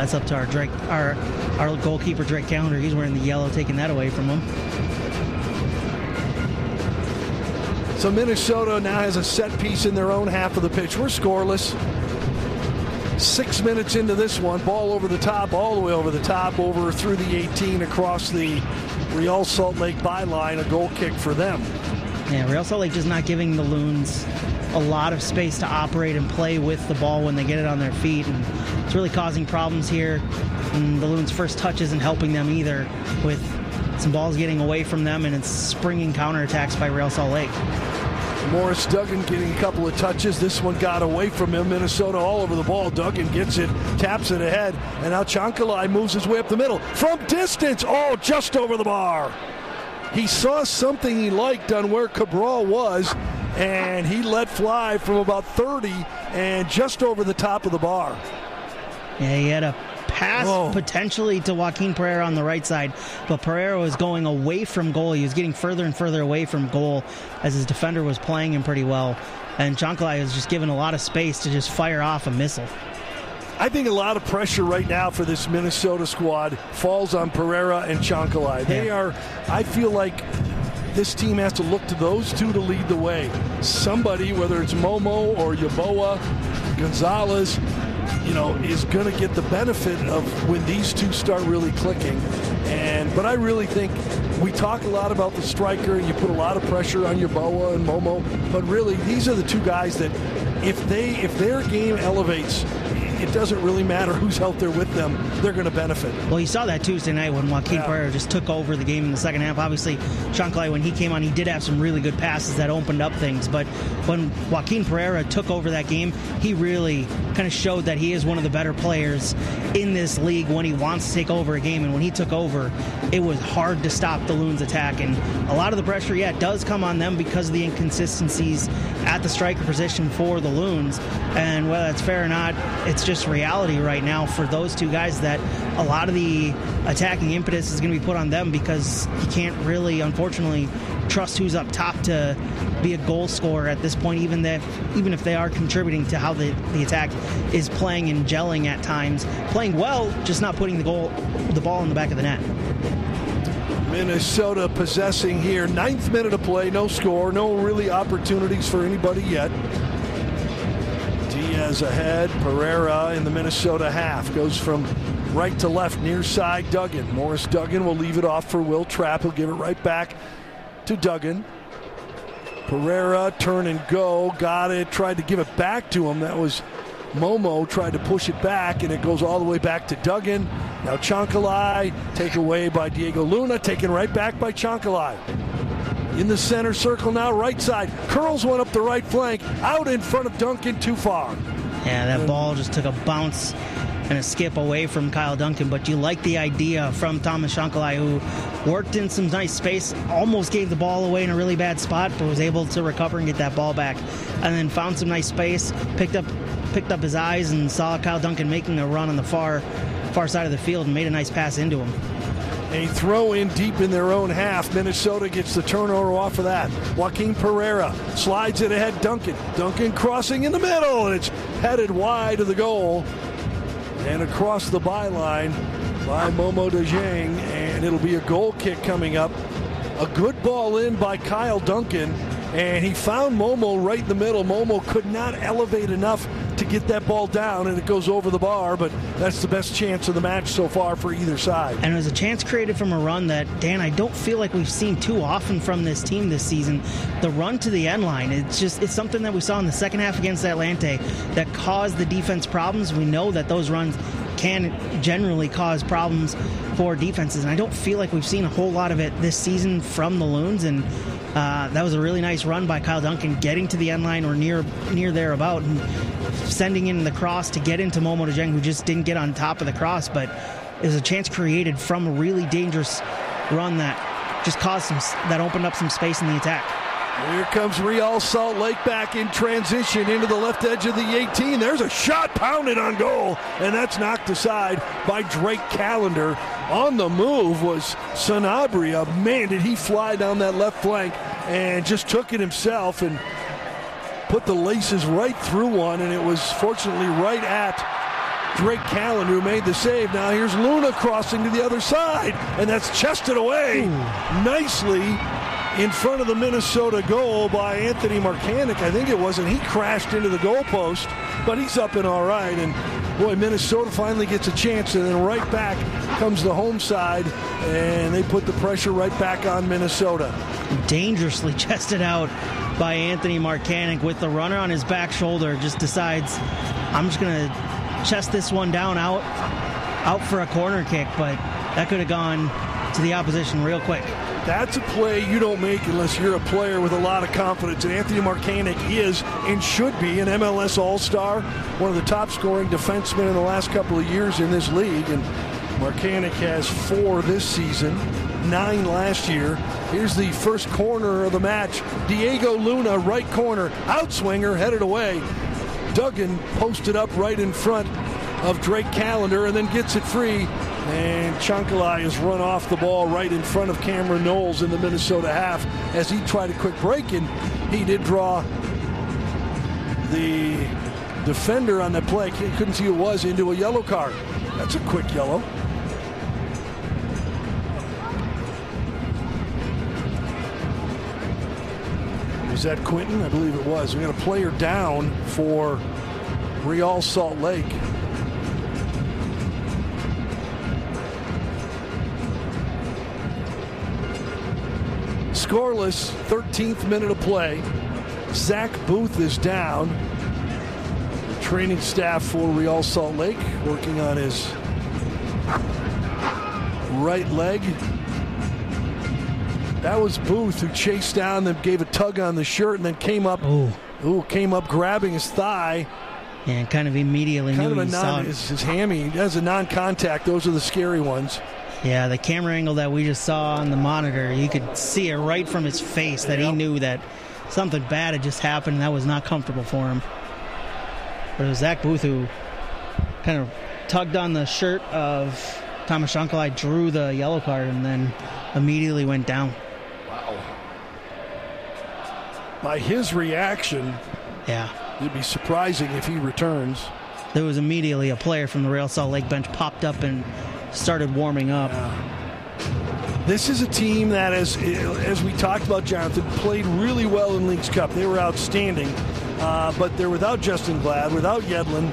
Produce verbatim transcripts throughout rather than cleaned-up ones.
that's up to our Drake, our our goalkeeper Drake Callender. He's wearing the yellow, taking that away from him. So Minnesota now has a set piece in their own half of the pitch. We're scoreless. Six minutes into this one, ball over the top, all the way over the top, over through the eighteen, across the Real Salt Lake byline, a goal kick for them. Yeah, Real Salt Lake just not giving the Loons a lot of space to operate and play with the ball when they get it on their feet, and it's really causing problems here. And the Loons' first touch isn't helping them either, with some balls getting away from them, and it's springing counterattacks by Real Salt Lake. Morris Duggan getting a couple of touches. This one got away from him. Minnesota all over the ball. Duggan gets it, taps it ahead, and now Chankalai moves his way up the middle. From distance, oh, just over the bar. He saw something he liked on where Cabral was, and he let fly from about thirty and just over the top of the bar. Yeah, he had a pass Whoa. potentially to Joaquin Pereira on the right side, but Pereira was going away from goal. He was getting further and further away from goal as his defender was playing him pretty well, and Chankalai was just given a lot of space to just fire off a missile. I think a lot of pressure right now for this Minnesota squad falls on Pereira and Chankalai. They Yeah. are, I feel like this team has to look to those two to lead the way. Somebody, whether it's Momo or Yeboah, Gonzalez, you know, is going to get the benefit of when these two start really clicking. And but I really think we talk a lot about the striker, and you put a lot of pressure on Yeboah and Momo, but really these are the two guys that if they if their game elevates, it doesn't really matter who's out there with them. They're going to benefit. Well, you saw that Tuesday night when Joaquin Yeah. Pereira just took over the game in the second half. Obviously, Chankalai, when he came on, he did have some really good passes that opened up things. But when Joaquin Pereira took over that game, he really kind of showed that he is one of the better players in this league when he wants to take over a game. And when he took over, it was hard to stop the Loons' attack. And a lot of the pressure, yeah, does come on them because of the inconsistencies at the striker position for the Loons. And whether that's fair or not, it's just reality right now for those two guys that a lot of the attacking impetus is going to be put on them because you can't really, unfortunately, trust who's up top to be a goal scorer at this point, even that even if they are contributing to how the, the attack is playing and gelling at times. Playing well, just not putting the goal the ball in the back of the net. Minnesota possessing here. Ninth minute of play, no score, no really opportunities for anybody yet. Diaz ahead, Pereira in the Minnesota half. Goes from right to left, near side Duggan. Morris Duggan will leave it off for Will Trapp. He'll give it right back to Duggan. Pereira, turn and go, got it, tried to give it back to him. That was Momo, tried to push it back, and it goes all the way back to Duggan. Now Chankalai, take away by Diego Luna, taken right back by Chankalai. In the center circle now, right side. Curls one up the right flank, out in front of Duncan, too far. Yeah, that ball just took a bounce and a skip away from Kyle Duncan, but you like the idea from Thomas Chankalai, who worked in some nice space, almost gave the ball away in a really bad spot, but was able to recover and get that ball back, and then found some nice space, picked up picked up his eyes and saw Kyle Duncan making a run on the far far side of the field and made a nice pass into him. A throw in deep in their own half. Minnesota gets the turnover off of that. Joaquin Pereira slides it ahead. Duncan. Duncan crossing in the middle, and it's headed wide of the goal. And across the byline by Momo DeJong, and it'll be a goal kick coming up. A good ball in by Kyle Duncan, and he found Momo right in the middle. Momo could not elevate enough to get that ball down, and it goes over the bar, but that's the best chance of the match so far for either side. And it was a chance created from a run that, Dan, I don't feel like we've seen too often from this team this season. The run to the end line, it's just it's something that we saw in the second half against Atlante that caused the defense problems. We know that those runs can generally cause problems for defenses, and I don't feel like we've seen a whole lot of it this season from the Loons, and uh, that was a really nice run by Kyle Duncan, getting to the end line or near near there about, and sending in the cross to get into Momo DeJong, who just didn't get on top of the cross, but it was a chance created from a really dangerous run that just caused some, that opened up some space in the attack. Here comes Real Salt Lake back in transition into the left edge of the eighteen. There's a shot pounded on goal, and that's knocked aside by Drake Callender. On the move was Sanabria. Man, did he fly down that left flank and just took it himself and put the laces right through one, and it was fortunately right at Drake Callender who made the save. Now here's Luna crossing to the other side, and that's chested away Ooh. nicely in front of the Minnesota goal by Anthony Markanek, I think it was, and he crashed into the goalpost, but he's up and all right. And boy, Minnesota finally gets a chance, and then right back comes the home side, and they put the pressure right back on Minnesota. Dangerously chested out by Anthony Markanek with the runner on his back shoulder. Just decides, I'm just going to chest this one down out, out for a corner kick, but that could have gone to the opposition real quick. That's a play you don't make unless you're a player with a lot of confidence. And Anthony Markanek is and should be an M L S All-Star, one of the top-scoring defensemen in the last couple of years in this league. And Markanek has four this season, nine last year. Here's the first corner of the match. Diego Luna, right corner, outswinger, headed away. Duggan posted up right in front of Drake Callender and then gets it free. And Chancalay has run off the ball right in front of Cameron Knowles in the Minnesota half as he tried a quick break, and he did draw the defender on the play. Couldn't see who it was, into a yellow card. That's a quick yellow. Was that Quinton? I believe it was. We got a player down for Real Salt Lake. Scoreless, thirteenth minute of play. Zach Booth is down. The training staff for Real Salt Lake working on his right leg. That was Booth who chased down, then gave a tug on the shirt, and then came up. Ooh, ooh came up grabbing his thigh. And kind of immediately kind knew of a he non, saw it. His, his hammy. He has a non-contact. Those are the scary ones. Yeah, the camera angle that we just saw on the monitor, you could see it right from his face that yep. he knew that something bad had just happened and that was not comfortable for him. But it was Zach Booth who kind of tugged on the shirt of Thomas Chancalay, drew the yellow card, and then immediately went down. Wow. By his reaction, yeah, it'd be surprising if he returns. There was immediately a player from the Real Salt Lake bench popped up and started warming up. Yeah. This is a team that, as as we talked about, Jonathan, played really well in Leagues Cup. They were outstanding, uh, but they're without Justin Glad, without Yedlin.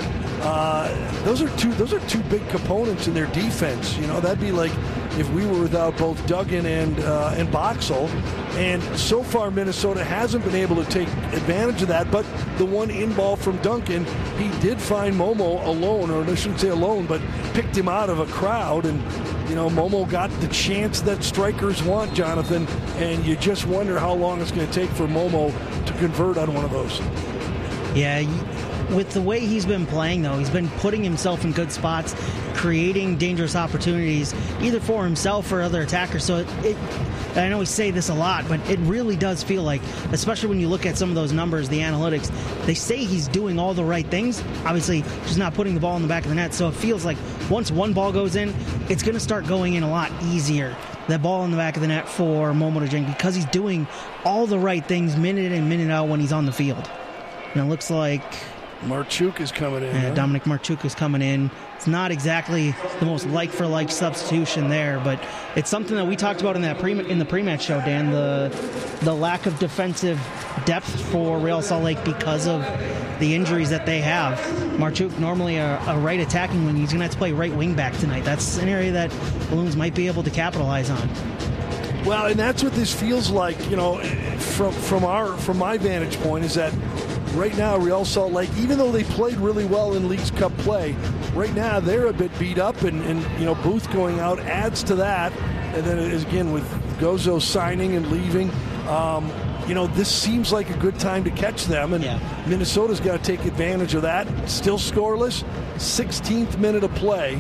Uh, those are two. Those are two big components in their defense. You know, that'd be like if we were without both Duggan and uh, and Boxall. And so far, Minnesota hasn't been able to take advantage of that. But the one in ball from Duncan, he did find Momo alone, or I shouldn't say alone, but picked him out of a crowd. And you know, Momo got the chance that strikers want, Jonathan. And you just wonder how long it's going to take for Momo to convert on one of those. Yeah. With the way he's been playing, though, he's been putting himself in good spots, creating dangerous opportunities, either for himself or other attackers. So it, it, I know we say this a lot, but it really does feel like, especially when you look at some of those numbers, the analytics, they say he's doing all the right things. Obviously, just not putting the ball in the back of the net. So it feels like once one ball goes in, it's going to start going in a lot easier. That ball in the back of the net for Momo Djeng, because he's doing all the right things minute in, minute out when he's on the field. And it looks like Marchuk is coming in. Yeah, huh? Dominic Marchuk is coming in. It's not exactly the most like-for-like substitution there, but it's something that we talked about in that pre in the pre-match show, Dan. The the lack of defensive depth for Real Salt Lake because of the injuries that they have. Marchuk, normally a, a right attacking wing, he's going to have to play right wing back tonight. That's an area that Balloons might be able to capitalize on. Well, and that's what this feels like, you know, from from our from my vantage point, is that right now Real Salt Lake, even though they played really well in Leagues Cup play, right now they're a bit beat up, and, and you know, Booth going out adds to that. And then again with Gozo signing and leaving, um, you know, this seems like a good time to catch them, and yeah. Minnesota's got to take advantage of that. Still scoreless, sixteenth minute of play.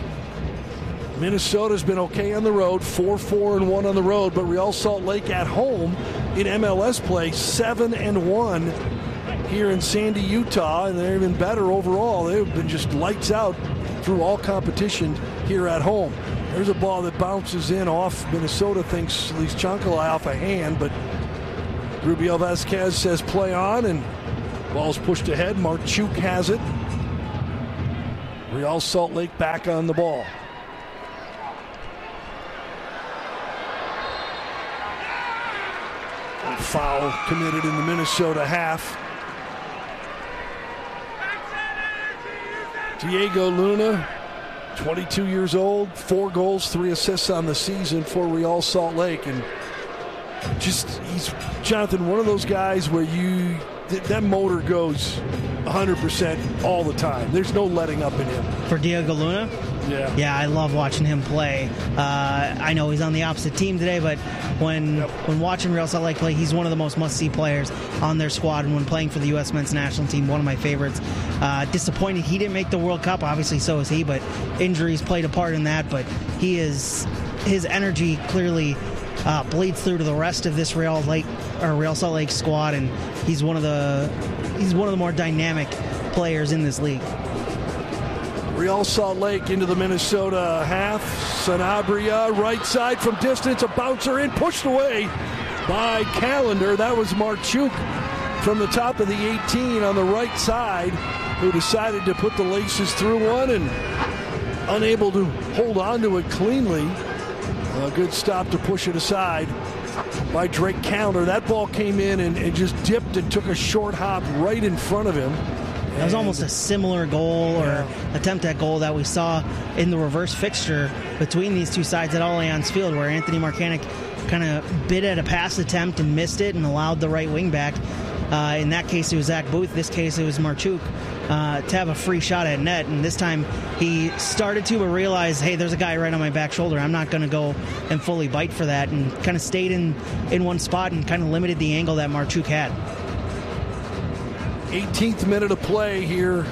Minnesota's been okay on the road, four four and one on the road, but Real Salt Lake at home in M L S play, seven and one here in Sandy, Utah, and they're even better overall. They've been just lights out through all competition here at home. There's a ball that bounces in off. Minnesota thinks at least Chancalay off a hand, but Rubio Vasquez says play on, and ball's pushed ahead. Marchuk has it. Real Salt Lake back on the ball. Foul committed in the Minnesota half. Diego Luna, twenty-two years old, four goals, three assists on the season for Real Salt Lake. And just, he's, Jonathan, one of those guys where you, th- that motor goes one hundred percent all the time. There's no letting up in him. For Diego Luna? Yeah. Yeah, I love watching him play. Uh, I know he's on the opposite team today, but when yep. when watching Real Salt Lake play, he's one of the most must-see players on their squad. And when playing for the U S men's national team, one of my favorites. Uh, disappointed he didn't make the World Cup. Obviously, so is he, but injuries played a part in that. But he is his energy clearly uh, bleeds through to the rest of this Real Lake or Real Salt Lake squad, and he's one of the he's one of the more dynamic players in this league. Real Salt Lake into the Minnesota half. Sanabria, right side from distance, a bouncer in, pushed away by Callender. That was Marchuk from the top of the eighteen on the right side, who decided to put the laces through one and unable to hold on to it cleanly. A good stop to push it aside by Drake Callender. That ball came in and, and just dipped and took a short hop right in front of him. That was almost a similar goal or yeah. attempt at goal that we saw in the reverse fixture between these two sides at Allianz Field, where Anthony Marcanic kind of bid at a pass attempt and missed it and allowed the right wing back. Uh, in that case, it was Zach Booth. This case, it was Marchuk uh, to have a free shot at net. And this time, he started to, but realized, hey, there's a guy right on my back shoulder. I'm not going to go and fully bite for that, and kind of stayed in, in one spot and kind of limited the angle that Marchuk had. eighteenth minute of play here.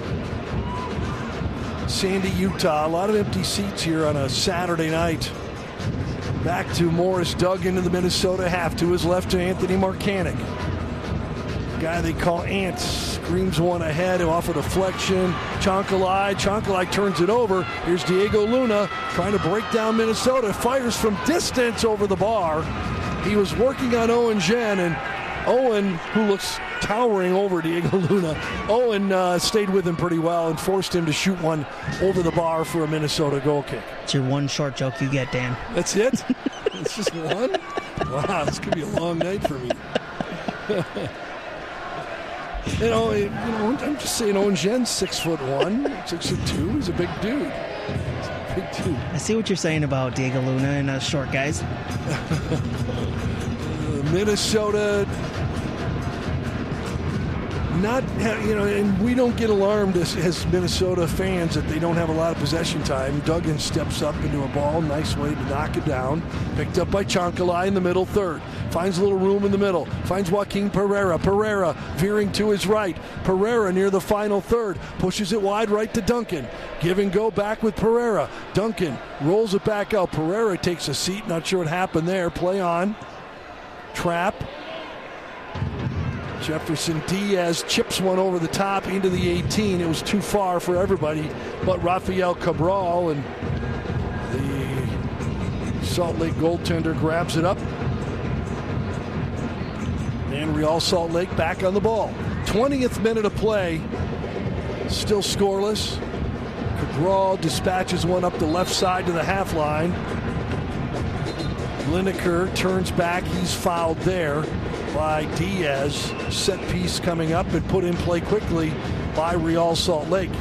Sandy, Utah. A lot of empty seats here on a Saturday night. Back to Morris Duggan in the Minnesota half. To his left to Anthony Marcanic. Guy they call Ant screams one ahead off a deflection. Chonkalai. Chonkalai turns it over. Here's Diego Luna trying to break down Minnesota. Fires from distance over the bar. He was working on Owen Jen, and Owen, who looks towering over Diego Luna, Owen uh, stayed with him pretty well and forced him to shoot one over the bar for a Minnesota goal kick. It's your one short joke you get, Dan. That's it? It's just one? Wow, this could be a long night for me. you, know, you know, I'm just saying Owen Jen's six foot one, six foot two. He's a big dude. He's a big dude. I see what you're saying about Diego Luna and uh, short guys. uh, Minnesota... Not, you know, and we don't get alarmed as, as Minnesota fans that they don't have a lot of possession time. Duggan steps up into a ball, nice way to knock it down. Picked up by Chonkalai in the middle third. Finds a little room in the middle. Finds Joaquin Pereira. Pereira veering to his right. Pereira near the final third. Pushes it wide right to Duncan. Give and go back with Pereira. Duncan rolls it back out. Pereira takes a seat. Not sure what happened there. Play on. Trap. Jefferson Diaz chips one over the top into the eighteen. It was too far for everybody but Rafael Cabral, and the Salt Lake goaltender grabs it up. And Real Salt Lake back on the ball. twentieth minute of play. Still scoreless. Cabral dispatches one up the left side to the half line. Lineker turns back. He's fouled there by Diaz. Set piece coming up and put in play quickly by Real Salt Lake.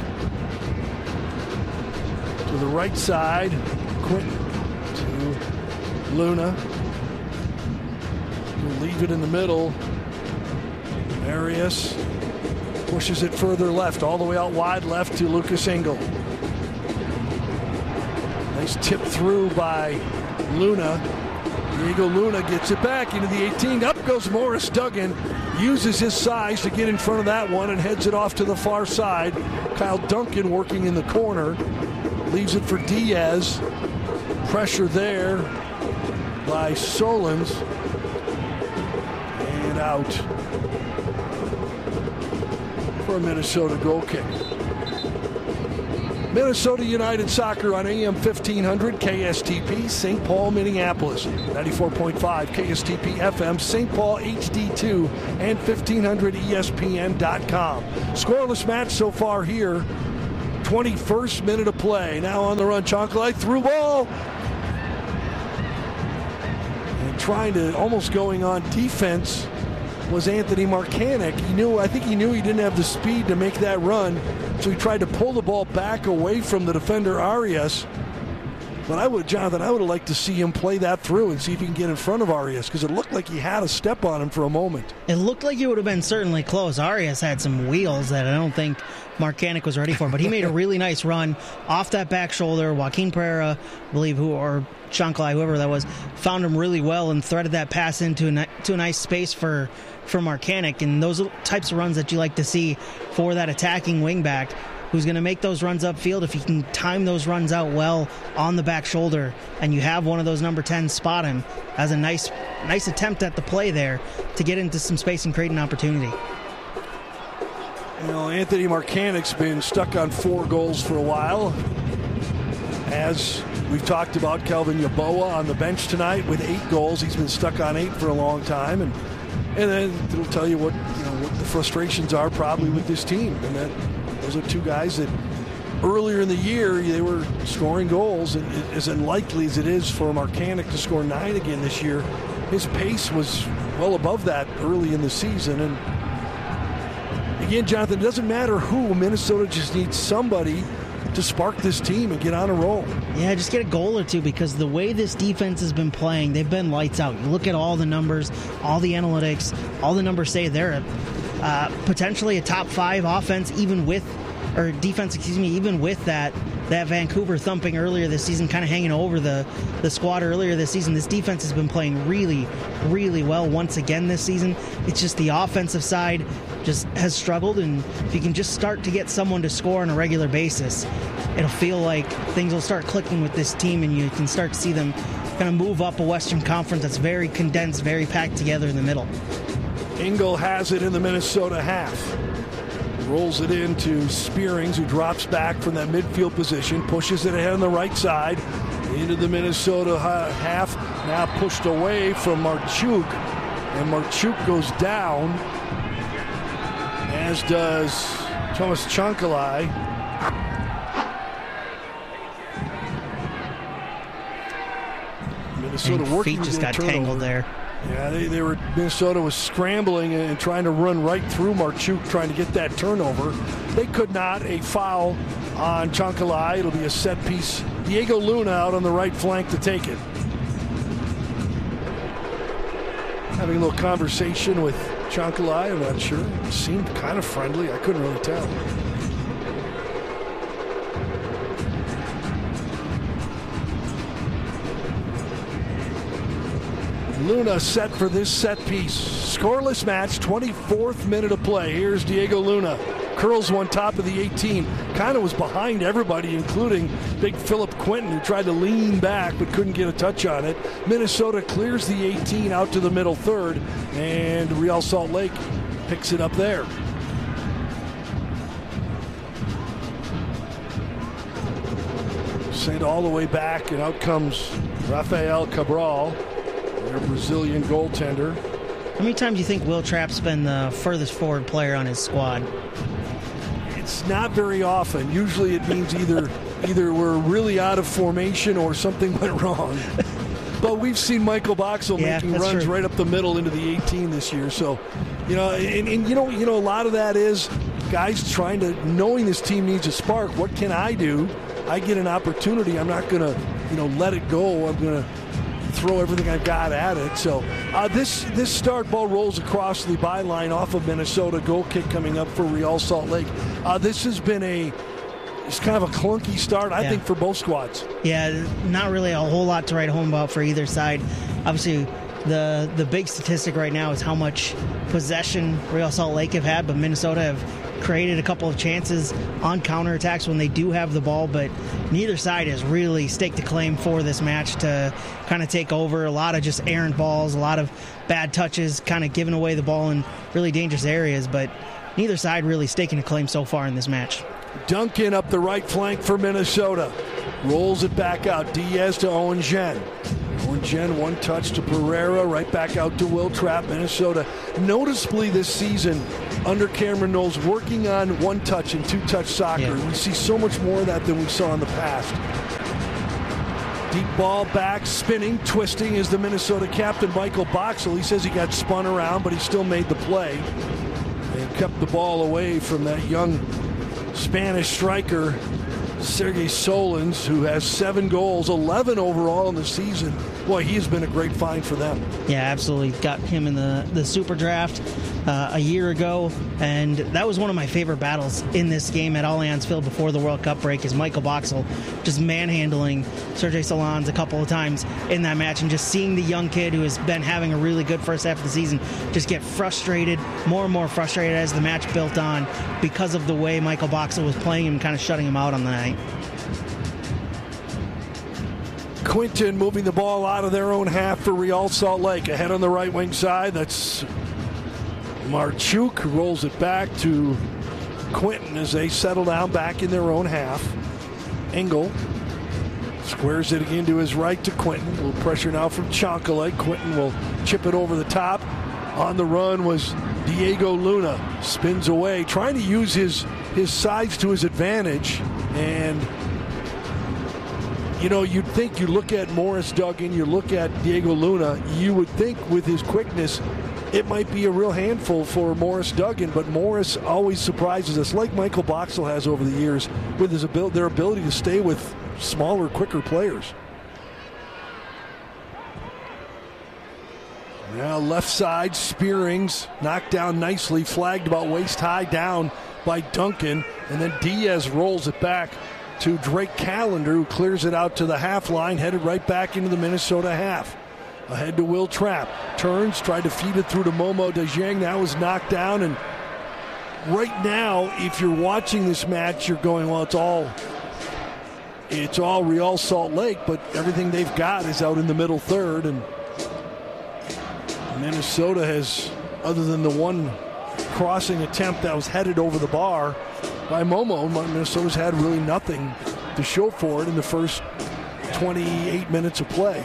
To the right side, Quinton to Luna. He'll leave it in the middle. Arias pushes it further left, all the way out wide left to Lucas Engel. Nice tip through by Luna. Diego Luna gets it back into the eighteen. Up goes Morris Duggan. Uses his size to get in front of that one and heads it off to the far side. Kyle Duncan working in the corner. Leaves it for Diaz. Pressure there by Solons. And out for a Minnesota goal kick. Minnesota United Soccer on A M fifteen hundred K S T P, Saint Paul, Minneapolis. ninety-four point five K S T P F M, Saint Paul H D two, and fifteen hundred E S P N dot com. Scoreless match so far here. twenty-first minute of play. Now on the run, Chancalay through ball. And trying to, almost going on defense, was Anthony Markanek. He knew, I think he knew he didn't have the speed to make that run, so he tried to pull the ball back away from the defender Arias. But I would, Jonathan, I would have liked to see him play that through and see if he can get in front of Arias, because it looked like he had a step on him for a moment. It looked like it would have been certainly close. Arias had some wheels that I don't think Markanek was ready for, but he made a really nice run off that back shoulder. Joaquin Pereira, I believe, who or Chancalay, whoever that was, found him really well and threaded that pass into a, to a nice space for, for Markanek. And those are types of runs that you like to see for that attacking wingback, who's going to make those runs upfield. If you can time those runs out well on the back shoulder and you have one of those number ten spot him, as a nice nice attempt at the play there to get into some space and create an opportunity. You know, Anthony Markanek's been stuck on four goals for a while. As we've talked about, Kelvin Yeboah on the bench tonight with eight goals. He's been stuck on eight for a long time. And and then it'll tell you what, you know, what the frustrations are probably with this team. And that those are two guys that earlier in the year they were scoring goals, and as unlikely as it is for Markanek to score nine again this year, his pace was well above that early in the season. And again, Jonathan, it doesn't matter who, Minnesota just needs somebody to spark this team and get on a roll. Yeah, just get a goal or two, because the way this defense has been playing, they've been lights out. You look at all the numbers, all the analytics, all the numbers say they're uh, potentially a top five offense, even with, or defense, excuse me, even with that that Vancouver thumping earlier this season, kind of hanging over the, the squad earlier this season. This defense has been playing really, really well once again this season. It's just the offensive side just has struggled, and if you can just start to get someone to score on a regular basis, it'll feel like things will start clicking with this team, and you can start to see them kind of move up a Western Conference that's very condensed, very packed together in the middle. Engel has it in the Minnesota half. Rolls it into Spearings, who drops back from that midfield position, pushes it ahead on the right side into the Minnesota half. Now pushed away from Marchuk, and Marchuk goes down, as does Thomas Chancalay. Minnesota working. Feet just got turnover. Tangled there. Yeah, they, they were. Minnesota was scrambling and trying to run right through Marchuk, trying to get that turnover. They could not. A foul on Chancalay. It'll be a set piece. Diego Luna out on the right flank to take it. Having a little conversation with Chancalay. I'm not sure. It seemed kind of friendly. I couldn't really tell. Luna set for this set piece. Scoreless match, twenty-fourth minute of play. Here's Diego Luna. Curls one top of the eighteen. Kind of was behind everybody, including big Philip Quinton, who tried to lean back but couldn't get a touch on it. Minnesota clears the eighteen out to the middle third, and Real Salt Lake picks it up there. Sent all the way back, and out comes Rafael Cabral, their Brazilian goaltender. How many times do you think Will Trapp's been the furthest forward player on his squad? It's not very often. Usually it means either either we're really out of formation or something went wrong. But we've seen Michael Boxall yeah, making runs true. right up the middle into the eighteen this year. So, you know, and, and you know, you know, a lot of that is guys trying to, knowing this team needs a spark. What can I do? I get an opportunity. I'm not going to, you know, let it go. I'm going to throw everything I've got at it. So uh, this this start, ball rolls across the byline off of Minnesota. Goal kick coming up for Real Salt Lake. Uh, this has been a it's kind of a clunky start, I yeah. think, for both squads. Yeah, not really a whole lot to write home about for either side. Obviously, the the big statistic right now is how much possession Real Salt Lake have had, but Minnesota have created a couple of chances on counterattacks when they do have the ball, but neither side has really staked a claim for this match to kind of take over. A lot of just errant balls, a lot of bad touches, kind of giving away the ball in really dangerous areas, but neither side really staking a claim so far in this match. Duncan up the right flank for Minnesota. Rolls it back out. Diaz to Owen Jen. Owen Jen, one touch to Pereira, right back out to Will Trapp. Minnesota noticeably this season under Cameron Knowles working on one-touch and two-touch soccer. Yeah. We see so much more of that than we saw in the past. Deep ball back, spinning, twisting is the Minnesota captain, Michael Boxall. He says he got spun around, but he still made the play and kept the ball away from that young Spanish striker, Sergey Solins, who has seven goals, eleven overall in the season. Boy, he has been a great find for them. Yeah, absolutely. Got him in the, the Super Draft uh, a year ago, and that was one of my favorite battles in this game at Allianz Field before the World Cup break, is Michael Boxall just manhandling Sergey Solins a couple of times in that match, and just seeing the young kid who has been having a really good first half of the season just get frustrated, more and more frustrated as the match built on because of the way Michael Boxall was playing him, kind of shutting him out on the night. Quinton moving the ball out of their own half for Real Salt Lake. Ahead on the right wing side, that's Marchuk, who rolls it back to Quinton as they settle down back in their own half. Engel squares it again to his right to Quinton. A little pressure now from Chancalay. Quinton will chip it over the top. On the run was Diego Luna. Spins away, trying to use his, his size to his advantage. And you know, you'd think, you look at Morris Duggan, you look at Diego Luna, you would think with his quickness, it might be a real handful for Morris Duggan, but Morris always surprises us, like Michael Boxall has over the years, with his abil- their ability to stay with smaller, quicker players. Now left side, Spearings knocked down nicely, flagged about waist high down by Duncan, and then Diaz rolls it back to Drake Callender, who clears it out to the half line, headed right back into the Minnesota half. Ahead to Will Trapp. Turns, tried to feed it through to Momo Dejang. That was knocked down. And right now, if you're watching this match, you're going, well, it's all it's all Real Salt Lake, but everything they've got is out in the middle third. And Minnesota has, other than the one crossing attempt that was headed over the bar by Momo, Minnesota's had really nothing to show for it in the first twenty-eight minutes of play.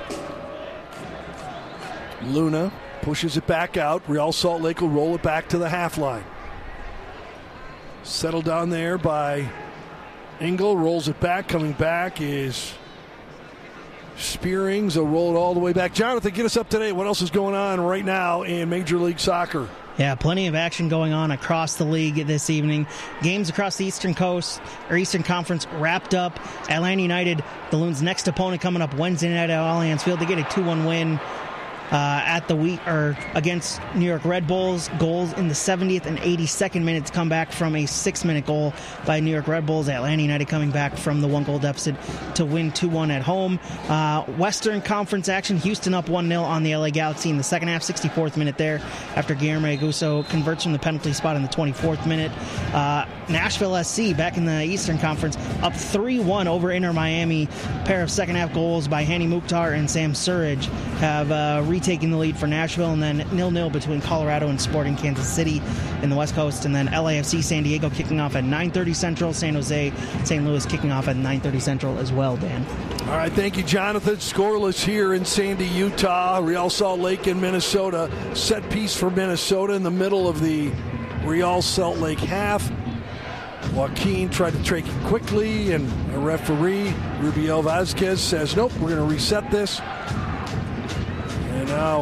Luna pushes it back out. Real Salt Lake will roll it back to the half line. Settled down there by Engel, rolls it back. Coming back is Spearings. They'll roll it all the way back. Jonathan, get us up to date. What else is going on right now in Major League Soccer? Yeah, plenty of action going on across the league this evening. Games across the Eastern Coast, or Eastern Conference, wrapped up. Atlanta United, the Loons' next opponent, coming up Wednesday night at Allianz Field. They get a two one win uh, at the week or against New York Red Bulls. Goals in the seventieth and eighty-second minutes come back from a six-minute goal by New York Red Bulls. Atlanta United coming back from the one-goal deficit to win two one at home. Uh, Western Conference action, Houston up one nil on the L A Galaxy in the second half, sixty-fourth minute there, after Guillermo Aguso converts from the penalty spot in the twenty-fourth minute. Uh, Nashville S C back in the Eastern Conference, up three one over Inter Miami. A pair of second-half goals by Hani Mukhtar and Sam Surridge have uh, retaken the lead for Nashville, and then nil nil between Colorado and Sporting Kansas City in the West Coast, and then L A F C San Diego kicking off at nine thirty Central, San Jose Saint Louis kicking off at nine thirty Central as well, Dan. All right, thank you, Jonathan. Scoreless here in Sandy, Utah. Real Salt Lake in Minnesota. Set piece for Minnesota in the middle of the Real Salt Lake half. Joaquin tried to take it quickly, and a referee, Rubiel Vazquez, says, nope, we're going to reset this. And now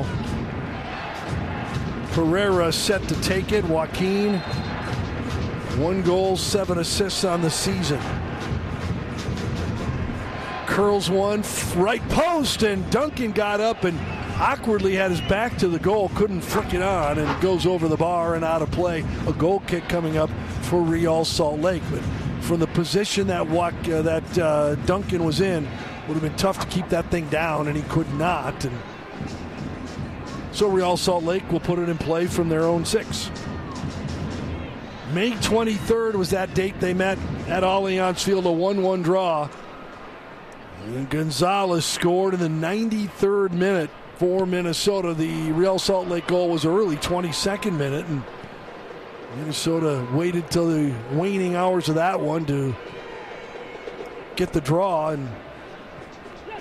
Pereira set to take it. Joaquin, one goal, seven assists on the season. Curls one, right post, and Duncan got up and awkwardly had his back to the goal, couldn't flick it on, and it goes over the bar and out of play. A goal kick coming up for Real Salt Lake. But from the position that uh, that uh, Duncan was in, would have been tough to keep that thing down, and he could not. And so Real Salt Lake will put it in play from their own six. May twenty-third was that date they met at Allianz Field, a one one draw. And Gonzalez scored in the ninety-third minute for Minnesota. The Real Salt Lake goal was early, twenty-second minute, and Minnesota waited till the waning hours of that one to get the draw and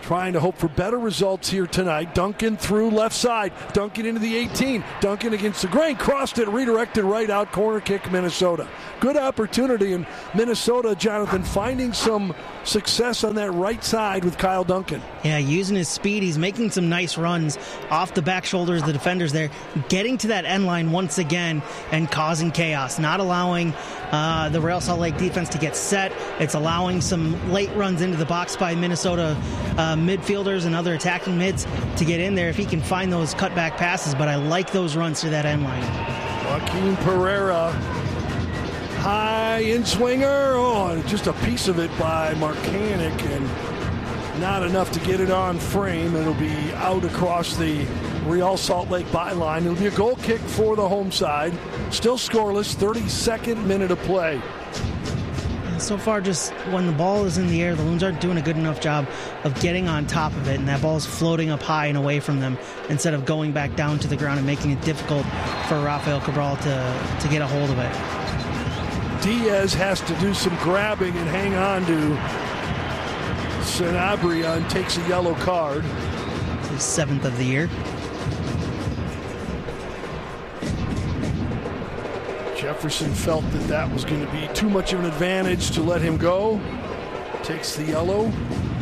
trying to hope for better results here tonight. Duncan through left side. Duncan into the eighteen. Duncan against the grain. Crossed it, redirected right out. Corner kick, Minnesota. Good opportunity in Minnesota, Jonathan, finding some success on that right side with Kyle Duncan. Yeah, using his speed. He's making some nice runs off the back shoulders of the defenders there, getting to that end line once again and causing chaos, not allowing uh, the Real Salt Lake defense to get set. It's allowing some late runs into the box by Minnesota uh, midfielders and other attacking mids to get in there if he can find those cutback passes, but I like those runs to that end line. Joaquin Pereira, high in swinger. Oh, just a piece of it by Markanek, and not enough to get it on frame. It'll be out across the Real Salt Lake byline. It'll be a goal kick for the home side. Still scoreless, thirty-second minute of play. So far, just when the ball is in the air, the Loons aren't doing a good enough job of getting on top of it, and that ball is floating up high and away from them instead of going back down to the ground and making it difficult for Rafael Cabral to, to get a hold of it. Diaz has to do some grabbing and hang on to Sanabria and takes a yellow card. It's his seventh of the year. Jefferson felt that that was going to be too much of an advantage to let him go. Takes the yellow.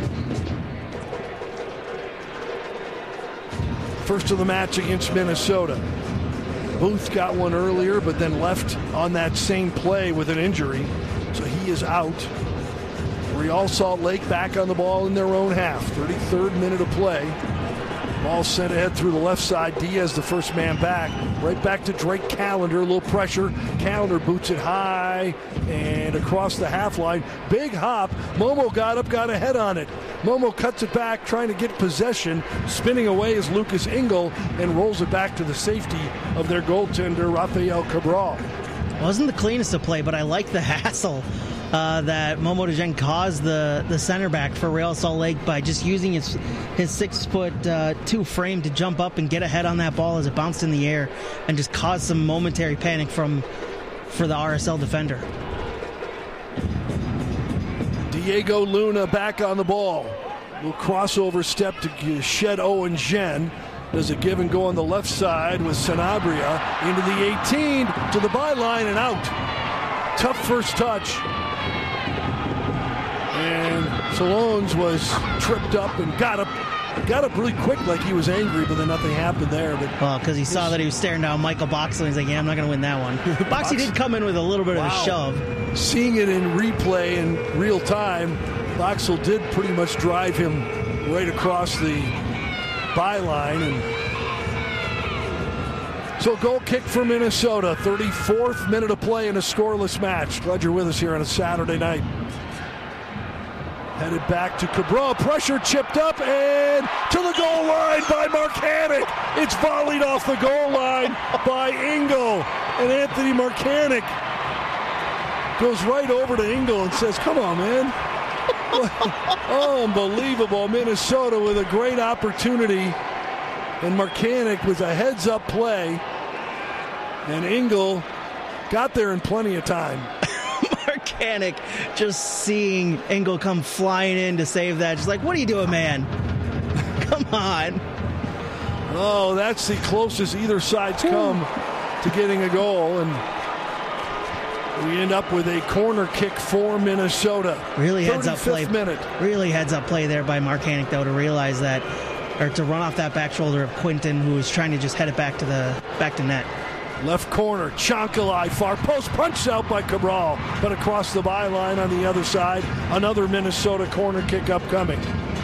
First of the match against Minnesota. Booth got one earlier, but then left on that same play with an injury. So he is out. Real Salt Lake back on the ball in their own half. thirty-third minute of play. Ball sent ahead through the left side. Diaz, the first man back. Right back to Drake Callender. A little pressure. Callender boots it high and across the half line. Big hop. Momo got up, got a head on it. Momo cuts it back, trying to get possession. Spinning away is Lucas Engel and rolls it back to the safety of their goaltender, Rafael Cabral. Wasn't the cleanest of play, but I like the hassle Uh, that Momo Dejean caused the, the center back for Real Salt Lake by just using his his six foot uh, two frame to jump up and get ahead on that ball as it bounced in the air and just caused some momentary panic from for the R S L defender. Diego Luna back on the ball. Little crossover step to shed Owen Jen. Does a give and go on the left side with Sanabria into the eighteen to the byline and out. Tough first touch. And Salones was tripped up and got up got up really quick like he was angry, but then nothing happened there. But well, because he saw that he was staring down Michael Boxley, he's like, yeah, I'm not going to win that one. Boxley did come in with a little bit wow. of a shove. Seeing it in replay in real time, Boxall did pretty much drive him right across the byline. And so goal kick for Minnesota, thirty-fourth minute of play in a scoreless match. Glad you're with us here on a Saturday night. Headed back to Cabral, pressure chipped up and to the goal line by Markanek. It's volleyed off the goal line by Engel. And Anthony Markanek goes right over to Engel and says, come on, man. Unbelievable. Minnesota with a great opportunity. And Markanek was a heads-up play. And Engel got there in plenty of time. Markanek just seeing Engel come flying in to save that. Just like, what are you doing, man? Come on. Oh, that's the closest either side's come to getting a goal. And we end up with a corner kick for Minnesota. Really heads up play. Minute. Really heads up play there by Markanek, though, to realize that, or to run off that back shoulder of Quinton, who was trying to just head it back to the back to net. Left corner, Chonkalai, far post, punched out by Cabral, but across the byline on the other side. Another Minnesota corner kick upcoming.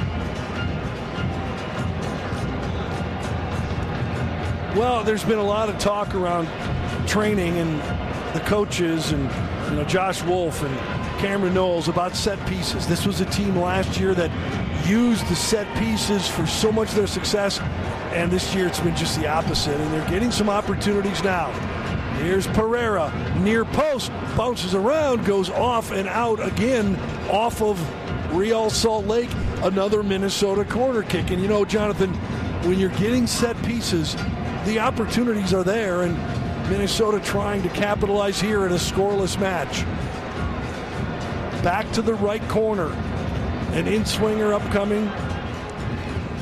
Well, there's been a lot of talk around training and the coaches and you know Josh Wolf and Cameron Knowles about set pieces. This was a team last year that used the set pieces for so much of their success. And this year it's been just the opposite, and they're getting some opportunities now. Here's Pereira, near post, bounces around, goes off and out again off of Real Salt Lake. Another Minnesota corner kick. And you know, Jonathan, when you're getting set pieces, the opportunities are there, and Minnesota trying to capitalize here in a scoreless match. Back to the right corner. An in-swinger upcoming.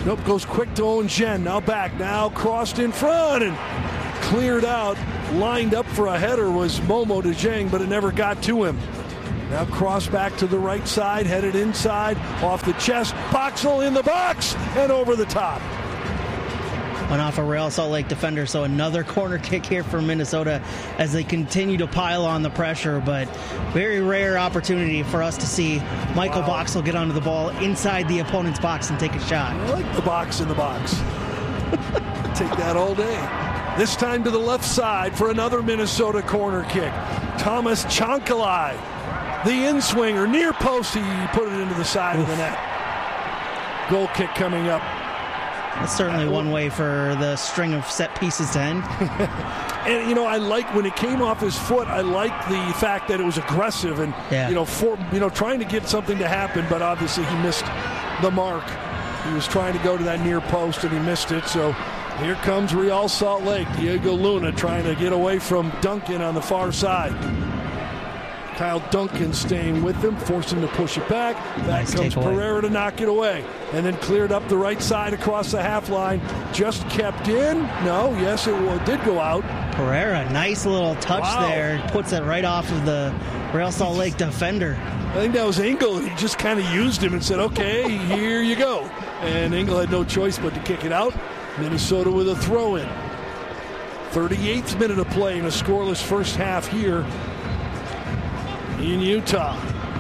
Nope, goes quick to Owen Jen. Now back, now crossed in front and cleared out. Lined up for a header was Momo DeJong, but it never got to him. Now cross back to the right side, headed inside, off the chest. Boxall in the box and over the top. Went off a Real Salt Lake defender, so another corner kick here for Minnesota as they continue to pile on the pressure, but very rare opportunity for us to see Michael wow. Boxall get onto the ball inside the opponent's box and take a shot. I like the box in the box. Take that all day. This time to the left side for another Minnesota corner kick. Thomas Chancalay, the in-swinger, near post, he put it into the side Oof. of the net. Goal kick coming up. That's certainly one way for the string of set pieces to end. And, you know, I like when it came off his foot, I like the fact that it was aggressive and, yeah. you know, for, you know, trying to get something to happen, but obviously he missed the mark. He was trying to go to that near post and he missed it. So here comes Real Salt Lake. Diego Luna trying to get away from Duncan on the far side. Kyle Duncan staying with him, forcing him to push it back. Back nice comes Pereira to knock it away. And then cleared up the right side across the half line. Just kept in. No, yes, it did go out. Pereira, nice little touch wow. there. Puts it right off of the Real Salt Lake defender. I think that was Engel. He just kind of used him and said, okay, here you go. And Engel had no choice but to kick it out. Minnesota with a throw-in. thirty-eighth minute of play in a scoreless first half here in Utah.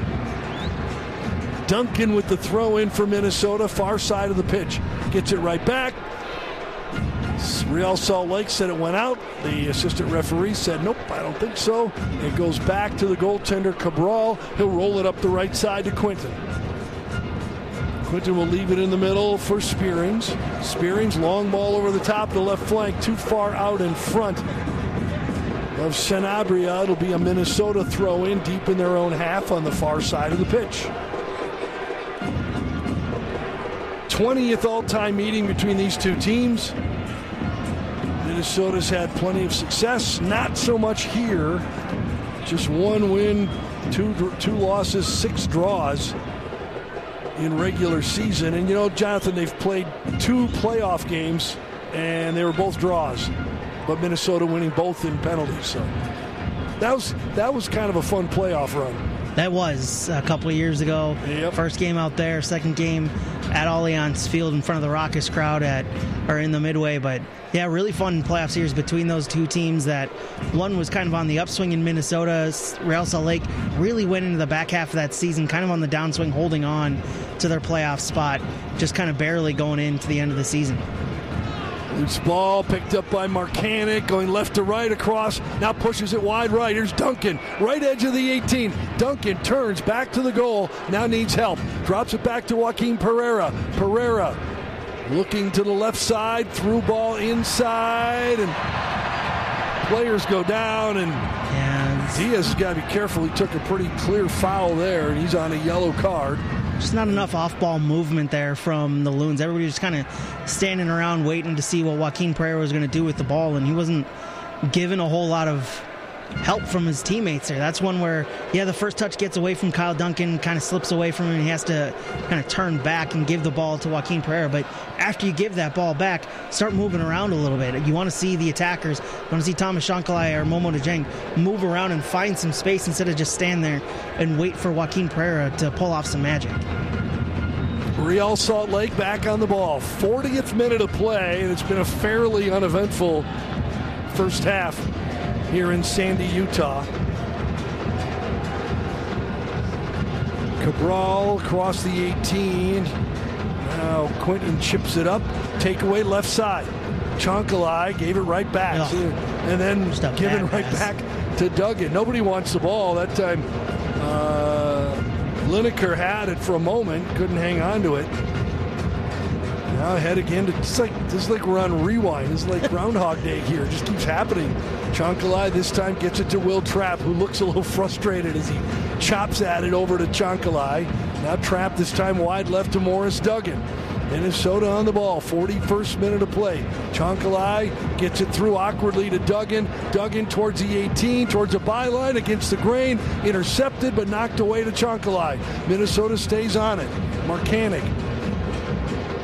Duncan with the throw in for Minnesota, far side of the pitch. Gets it right back. Real Salt Lake said it went out. The assistant referee said, nope, I don't think so. It goes back to the goaltender, Cabral. He'll roll it up the right side to Quinton. Quinton will leave it in the middle for Spearings. Spearings, long ball over the top, the left flank, too far out in front of Sanabria. It'll be a Minnesota throw in deep in their own half on the far side of the pitch. twentieth all-time meeting between these two teams. Minnesota's had plenty of success, not so much here. Just one win, two two losses, six draws in regular season. And you know, Jonathan, they've played two playoff games and they were both draws, but Minnesota winning both in penalties. So that was that was kind of a fun playoff run. That was a couple of years ago. Yep. First game out there, second game at Allianz Field in front of the raucous crowd at or in the Midway. But yeah, really fun playoff series between those two teams. That one was kind of on the upswing in Minnesota. Real Salt Lake really went into the back half of that season kind of on the downswing, holding on to their playoff spot, just kind of barely going into the end of the season. Loose ball picked up by Marcanic, going left to right across, now pushes it wide right. Here's Duncan, right edge of the eighteen. Duncan turns back to the goal, now needs help. Drops it back to Joaquin Pereira. Pereira looking to the left side, through ball inside, and players go down, and yeah, Diaz has got to be careful. He took a pretty clear foul there, and he's on a yellow card. Just not enough off-ball movement there from the Loons. Everybody was kind of standing around waiting to see what Joaquin Pereira was going to do with the ball, and he wasn't given a whole lot of help from his teammates there. That's one where, yeah, the first touch gets away from Kyle Duncan, kind of slips away from him, and he has to kind of turn back and give the ball to Joaquin Pereira. But after you give that ball back, start moving around a little bit. You want to see the attackers, you want to see Thomas Chancalay or Momo DeJong move around and find some space instead of just stand there and wait for Joaquin Pereira to pull off some magic. Real Salt Lake back on the ball. fortieth minute of play, and it's been a fairly uneventful first half here in Sandy, Utah. Cabral across the eighteen. Now Quinton chips it up. Takeaway left side. Chancalay gave it right back. Oh, and then given right pass. back to Duggan. Nobody wants the ball. That time uh, Lineker had it for a moment. Couldn't hang on to it. Now ahead again. To, it's like, this is like we're on rewind. This is like Groundhog Day here. It just keeps happening. Chancalay this time gets it to Will Trapp, who looks a little frustrated as he chops at it over to Chancalay. Now Trapp this time wide left to Morris Duggan. Minnesota on the ball, forty-first minute of play. Chancalay gets it through awkwardly to Duggan. Duggan towards the eighteen, towards a byline against the grain. Intercepted but knocked away to Chancalay. Minnesota stays on it. Marcanic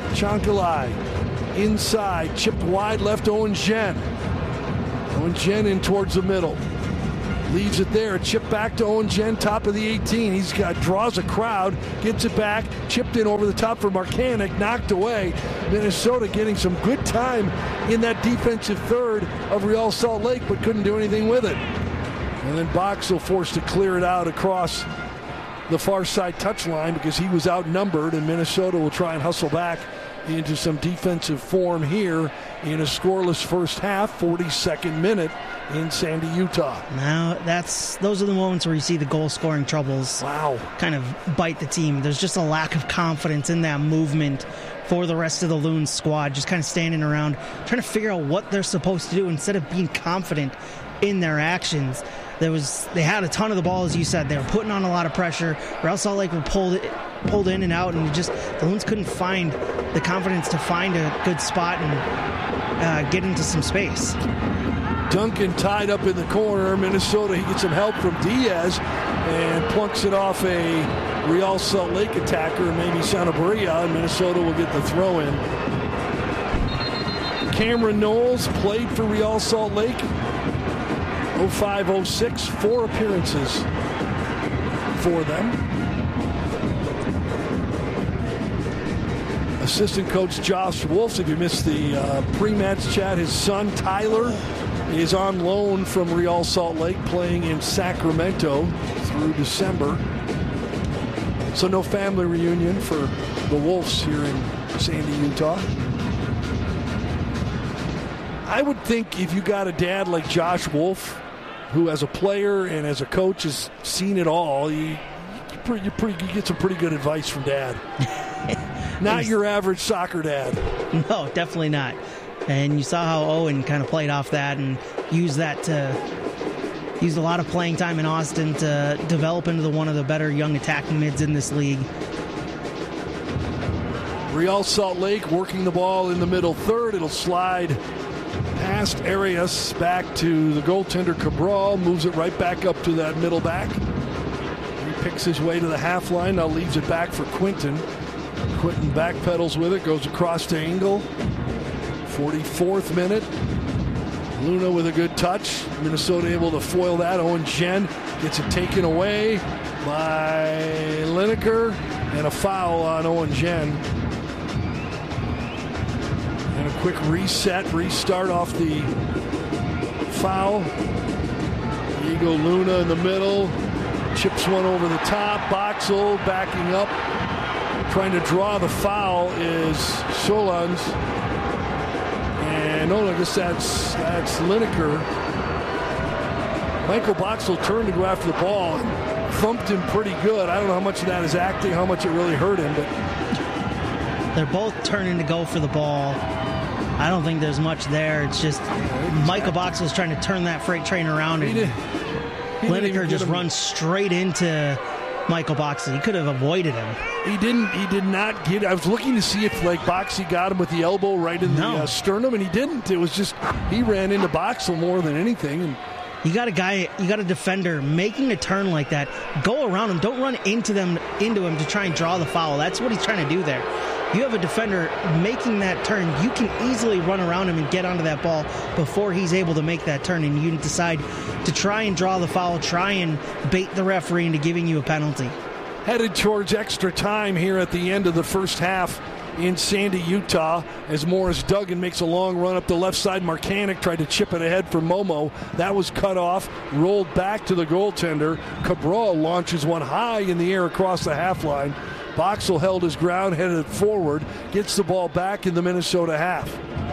Chankalai inside, chipped wide left. Owen Jen. Owen Jen in towards the middle. Leaves it there. Chip back to Owen Jen, top of the eighteen. He's got draws a crowd, gets it back, chipped in over the top for Marcanic, knocked away. Minnesota getting some good time in that defensive third of Real Salt Lake, but couldn't do anything with it. And then Boxall forced to clear it out across the far side touchline because he was outnumbered, and Minnesota will try and hustle back into some defensive form here in a scoreless first half, forty-second minute in Sandy, Utah. Now, that's those are the moments where you see the goal-scoring troubles wow. kind of bite the team. There's just a lack of confidence in that movement for the rest of the Loons squad, just kind of standing around, trying to figure out what they're supposed to do instead of being confident in their actions. There was they had a ton of the ball, as you said. They were putting on a lot of pressure. Real Salt Lake were pulled pulled in and out, and just the Loons couldn't find the confidence to find a good spot and uh, get into some space. Duncan tied up in the corner. Minnesota, he gets some help from Diaz and plunks it off a Real Salt Lake attacker, maybe Sanabria, and Minnesota will get the throw in. Cameron Knowles played for Real Salt Lake. oh five oh six, four appearances for them. Assistant coach Josh Wolf, if you missed the uh, pre-match chat, his son Tyler is on loan from Real Salt Lake, playing in Sacramento through December. So no family reunion for the Wolves here in Sandy, Utah. I would think if you got a dad like Josh Wolf, who as a player and as a coach has seen it all, you, you, pretty, you, pretty, you get some pretty good advice from dad. Not your average soccer dad. No, definitely not. And you saw how Owen kind of played off that and used that to use a lot of playing time in Austin to develop into the, one of the better young attacking mids in this league. Real Salt Lake working the ball in the middle third. It'll slide past Arias back to the goaltender Cabral, moves it right back up to that middle back. He picks his way to the half line, now leaves it back for Quinton. Quinton backpedals with it, goes across to Engel. forty-fourth minute. Luna with a good touch. Minnesota able to foil that. Owen Jen gets it taken away by Lineker, and a foul on Owen Jen. And a quick reset, restart off the foul. Diego Luna in the middle. Chips one over the top. Boxall backing up. Trying to draw the foul is Solans. And no, I guess that's, that's Lineker. Michael Boxall turned to go after the ball and thumped him pretty good. I don't know how much of that is acting, how much it really hurt him, but they're both turning to go for the ball. I don't think there's much there. It's just yeah, Michael Boxall's trying to turn that freight train around, and Lineker just runs straight into Michael Boxall. He could have avoided him. He didn't. He did not get. I was looking to see if like Boxall got him with the elbow right in no. the uh, sternum, and he didn't. It was just he ran into Boxall more than anything. And you got a guy, you got a defender making a turn like that. Go around him. Don't run into them into him to try and draw the foul. That's what he's trying to do there. You have a defender making that turn. You can easily run around him and get onto that ball before he's able to make that turn, and you decide to try and draw the foul, try and bait the referee into giving you a penalty. Headed towards extra time here at the end of the first half in Sandy, Utah, as Morris Duggan makes a long run up the left side. Marcanic tried to chip it ahead for Momo. That was cut off, rolled back to the goaltender. Cabral launches one high in the air across the half line. Boxall held his ground, headed forward, gets the ball back in the Minnesota half.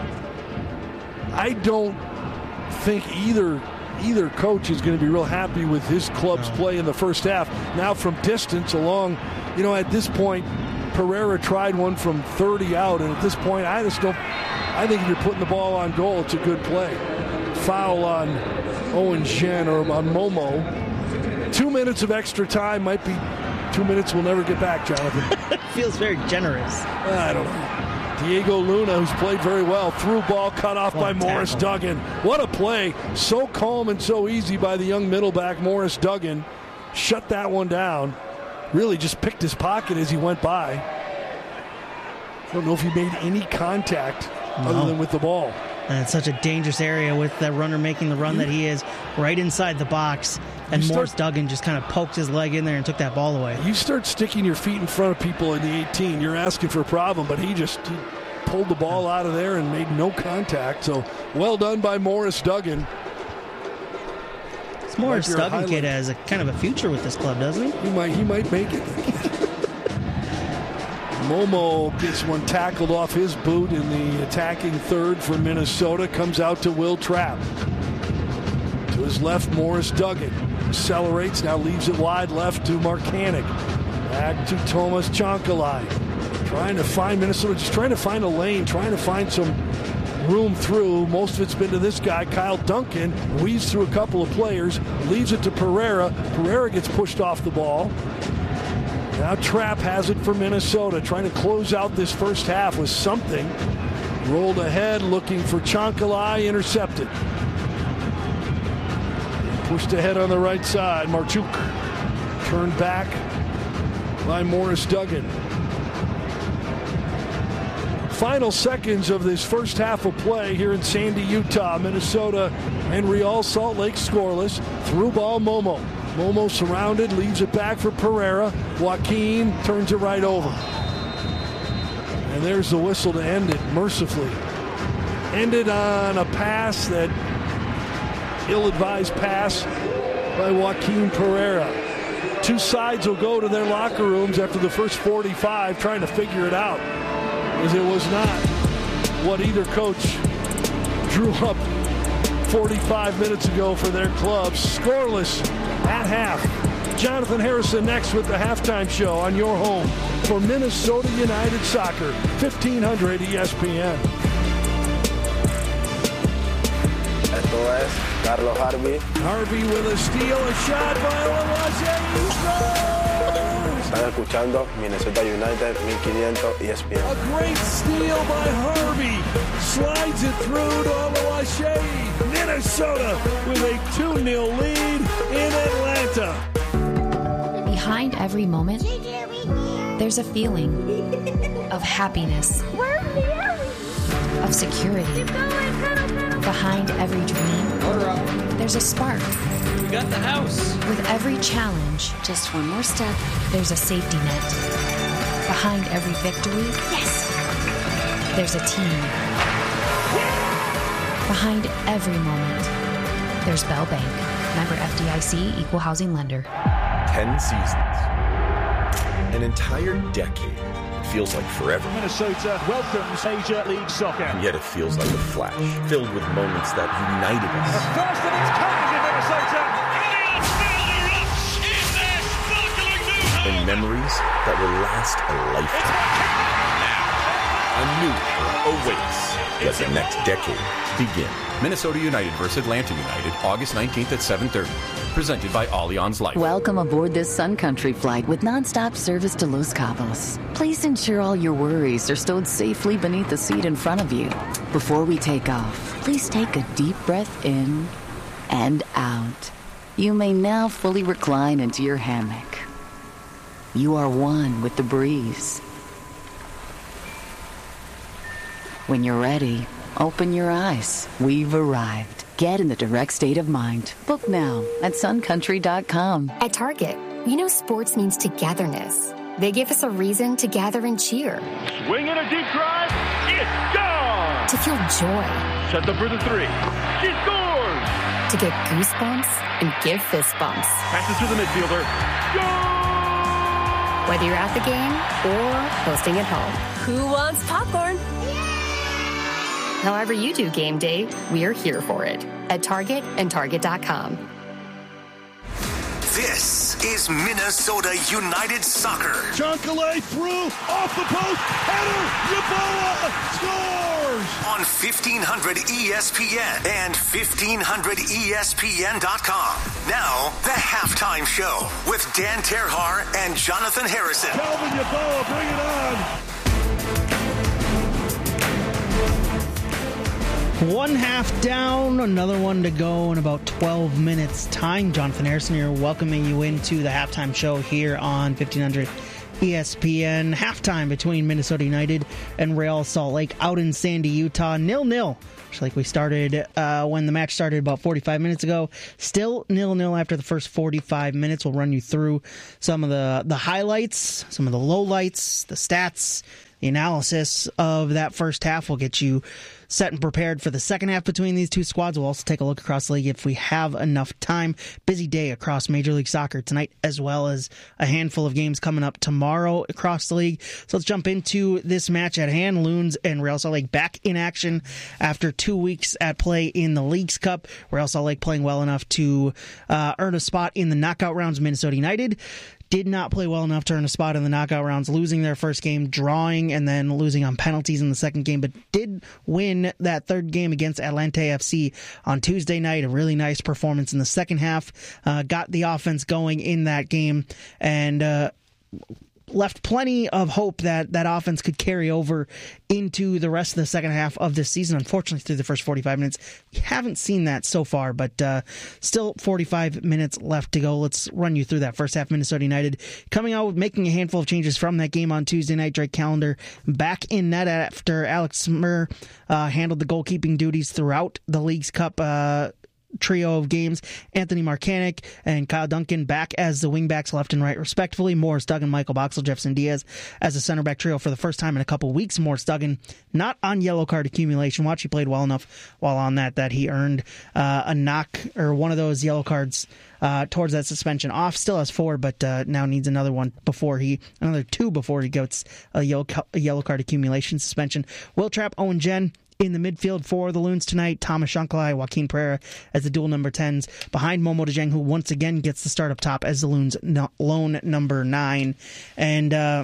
I don't think either either coach is going to be real happy with his club's no. play in the first half. Now from distance along, you know, at this point, Pereira tried one from thirty out, and at this point, I just don't, I think if you're putting the ball on goal, it's a good play. Foul on Owen Jen or on Momo. Two minutes of extra time might be two minutes we'll never get back, Jonathan. It feels very generous. I don't know. Diego Luna, who's played very well, through ball cut off by Morris Duggan. What a play. So calm and so easy by the young middleback, Morris Duggan. Shut that one down. Really just picked his pocket as he went by. don't know if he made any contact no. other than with the ball. And it's such a dangerous area with that runner making the run you, that he is right inside the box. And start, Morris Duggan just kind of poked his leg in there and took that ball away. You start sticking your feet in front of people in the eighteen, you're asking for a problem, but he just he pulled the ball out of there and made no contact. So well done by Morris Duggan. This Morris Duggan highlight. kid has a kind of a future with this club, doesn't he? He might, he might make it. Momo gets one tackled off his boot in the attacking third for Minnesota. Comes out to Will Trapp. To his left, Morris Duggan. Accelerates, now leaves it wide left to Marcanic. Back to Thomas Chankalai. Trying to find Minnesota, just trying to find a lane, trying to find some room through. Most of it's been to this guy, Kyle Duncan. Weaves through a couple of players. Leaves it to Pereira. Pereira gets pushed off the ball. Now Trapp has it for Minnesota, trying to close out this first half with something. Rolled ahead, looking for Chankalai, intercepted. Pushed ahead on the right side, Marchuk. Turned back by Morris Duggan. Final seconds of this first half of play here in Sandy, Utah. Minnesota and Real Salt Lake scoreless. Through ball, Momo. Momo surrounded, leaves it back for Pereira. Joaquin turns it right over. And there's the whistle to end it, mercifully. Ended on a pass, that ill-advised pass by Joaquin Pereira. Two sides will go to their locker rooms after the first forty-five, trying to figure it out, as it was not what either coach drew up forty-five minutes ago for their clubs. Scoreless at half. Jonathan Harrison next with the halftime show on your home for Minnesota United Soccer, fifteen hundred E S P N. Esto es Carlos Harvey. Harvey with a steal, a shot by Olawase. Están escuchando Minnesota United, mil quinientos E S P N. A great steal by Harvey. Slides it through to Olawase. Minnesota with a two nil lead in Atlanta. Behind every moment, there's a feeling of happiness, of security. Behind every dream, there's a spark. We got the house. With every challenge, just one more step, there's a safety net. Behind every victory, yes, there's a team. Behind every moment, there's Bell Bank. Member F D I C, Equal Housing Lender. Ten seasons. An entire decade. It feels like forever. Minnesota welcomes Major League Soccer. And yet it feels like a flash, filled with moments that united us. The first of its kind in Minnesota. And memories that will last a lifetime. Now, a new era awaits. Let the next decade begin. Minnesota United versus Atlanta United, August nineteenth at seven thirty. Presented by Allianz Life. Welcome aboard this Sun Country flight with nonstop service to Los Cabos. Please ensure all your worries are stowed safely beneath the seat in front of you. Before we take off, please take a deep breath in and out. You may now fully recline into your hammock. You are one with the breeze. When you're ready, open your eyes. We've arrived. Get in the direct state of mind. Book now at sun country dot com. At Target, we know sports means togetherness. They give us a reason to gather and cheer. Swing in a deep drive. It's gone. To feel joy. Set up for the three. She scores. To get goosebumps and give fist bumps. Passes to the midfielder. Goal! Whether you're at the game or hosting at home. Who wants popcorn? However you do game day, we are here for it at Target and Target dot com. This is Minnesota United Soccer. Chankalay through, off the post, header, Yeboah scores! On fifteen hundred E S P N and fifteen hundred E S P N dot com. Now, the halftime show with Dan Terhar and Jonathan Harrison. Calvin Yeboah, bring it on! One half down, another one to go in about twelve minutes time. Jonathan Harrison here, welcoming you into the halftime show here on fifteen hundred E S P N. Halftime between Minnesota United and Real Salt Lake out in Sandy, Utah. nil nil. Just like we started uh, when the match started about forty-five minutes ago. Still nil nil after the first forty-five minutes. We'll run you through some of the, the highlights, some of the lowlights, the stats, the analysis of that first half. We'll get you set and prepared for the second half between these two squads. We'll also take a look across the league if we have enough time. Busy day across Major League Soccer tonight, as well as a handful of games coming up tomorrow across the league. So let's jump into this match at hand. Loons and Real Salt Lake back in action after two weeks at play in the Leagues Cup. Real Salt Lake playing well enough to uh, earn a spot in the knockout rounds. Minnesota United did not play well enough to earn a spot in the knockout rounds, losing their first game, drawing, and then losing on penalties in the second game, but did win that third game against Atlante F C on Tuesday night. A really nice performance in the second half. Uh, got the offense going in that game, and uh, left plenty of hope that that offense could carry over into the rest of the second half of this season. Unfortunately, through the first forty-five minutes, we haven't seen that so far, but uh, still forty-five minutes left to go. Let's run you through that first half. Minnesota United coming out with making a handful of changes from that game on Tuesday night. Drake Callender back in net after Alex Smir uh, handled the goalkeeping duties throughout the Leagues Cup uh trio of games. Anthony Markanek and Kyle Duncan back as the wingbacks left and right respectively. Morris Duggan, Michael Boxall, Jefferson Diaz as a center back trio for the first time in a couple weeks. Morris Duggan not on yellow card accumulation watch. He played well enough while on that that he earned uh, a knock or one of those yellow cards uh, towards that suspension off. Still has four, but uh, now needs another one before he another two before he gets a yellow, a yellow card accumulation suspension. Will Trapp, Owen Jen in the midfield for the Loons tonight. Thomas Shankly, Joaquin Pereira as the dual number tens. Behind Momo DeJong, who once again gets the start up top as the Loons' no, lone number nine. And uh,